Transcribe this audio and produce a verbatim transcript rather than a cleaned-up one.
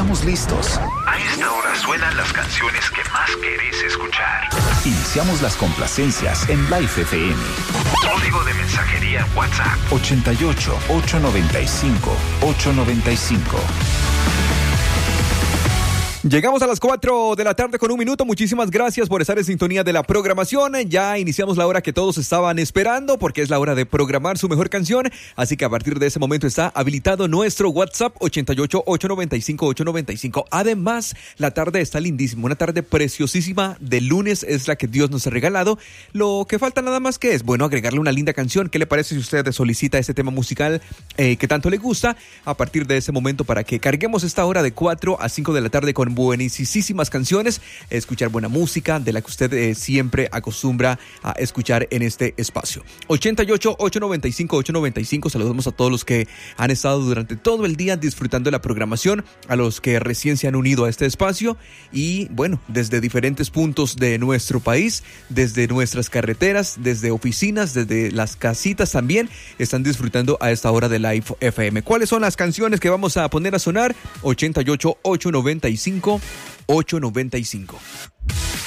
estamos listos. A esta hora suenan las canciones que más querés escuchar. Iniciamos las complacencias en Life F M. Código de mensajería en WhatsApp. ochenta y ocho, ochocientos noventa y cinco, ochocientos noventa y cinco. Llegamos a las cuatro de la tarde con un minuto. Muchísimas gracias por estar en sintonía de la programación. Ya iniciamos la hora que todos estaban esperando porque es la hora de programar su mejor canción. Así que a partir de ese momento está habilitado nuestro WhatsApp ochenta y ocho, ochocientos noventa y cinco, ochocientos noventa y cinco. Además, la tarde está lindísima. Una tarde preciosísima de lunes es la que Dios nos ha regalado. Lo que falta nada más que es, bueno, agregarle una linda canción. ¿Qué le parece si usted solicita este tema musical eh, que tanto le gusta? A partir de ese momento para que carguemos esta hora de cuatro a cinco de la tarde con buenísimas canciones, escuchar buena música de la que usted eh, siempre acostumbra a escuchar en este espacio. ochenta y ocho, ochocientos noventa y cinco, ochocientos noventa y cinco. Saludamos a todos los que han estado durante todo el día disfrutando de la programación, a los que recién se han unido a este espacio y bueno, desde diferentes puntos de nuestro país, desde nuestras carreteras, desde oficinas, desde las casitas también, están disfrutando a esta hora de Live F M. ¿Cuáles son las canciones que vamos a poner a sonar? ochenta y ocho, ochocientos noventa y cinco, ochocientos noventa y cinco.